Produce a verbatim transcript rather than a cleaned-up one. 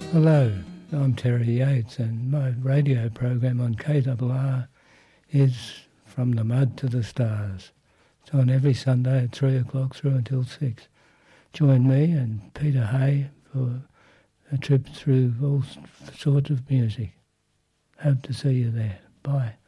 Hello, I'm Terry Yates and my radio program on K R R is From the Mud to the Stars. It's on every Sunday at three o'clock through until six. Join me and Peter Hay for a trip through all sorts of music. Hope to see you there. Bye.